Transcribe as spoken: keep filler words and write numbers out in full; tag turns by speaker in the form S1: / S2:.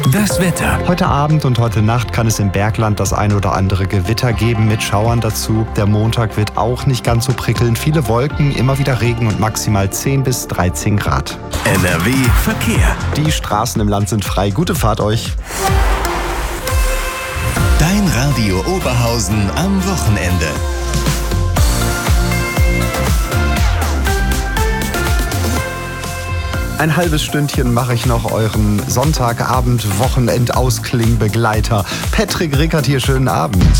S1: Das Wetter.
S2: Heute Abend und heute Nacht kann es im Bergland das ein oder andere Gewitter geben mit Schauern dazu. Der Montag wird auch nicht ganz so prickelnd. Viele Wolken, immer wieder Regen und maximal zehn bis dreizehn Grad.
S1: N R W Verkehr.
S2: Die Straßen im Land sind frei. Gute Fahrt euch.
S1: Dein Radio Oberhausen am Wochenende.
S2: Ein halbes Stündchen mache ich noch euren Sonntagabend-Wochenendausklingbegleiter. Patrick Rickert hier, schönen Abend.